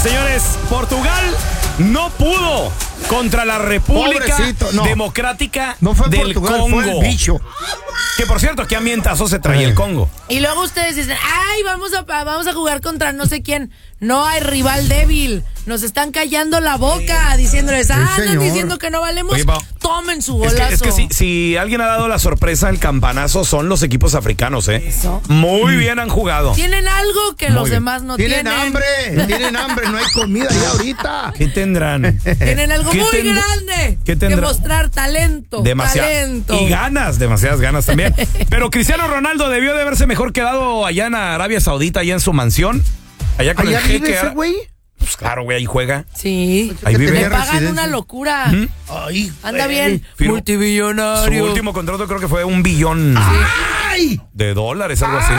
Señores, Portugal no pudo contra la República Democrática del Portugal, Congo. fue el bicho. Que por cierto, qué ambientazo se trae el Congo. Y luego ustedes dicen, ay, vamos a jugar contra no sé quién. No hay rival débil. Nos están callando la boca diciéndoles, andan diciendo que no valemos. Oye, tomen su golazo. Es que si alguien ha dado la sorpresa, el campanazo, son los equipos africanos, ¿eh? Eso. Muy bien han jugado. Tienen algo que los demás no tienen. Tienen hambre, no hay comida ya ahorita. ¿Qué tendrán? Tienen algo muy grande que mostrar talento. Talento. Y ganas, demasiadas ganas también. Pero Cristiano Ronaldo debió de haberse mejor quedado allá en Arabia Saudita, allá en su mansión. Allá con el jeque. ¿Ese güey? Pues claro, güey, ahí juega. Sí. Ahí vive. Le pagan una locura. Ay, anda bien. Firmó. Multibillonario. Su último contrato creo que fue $1 billón de dólares, algo así.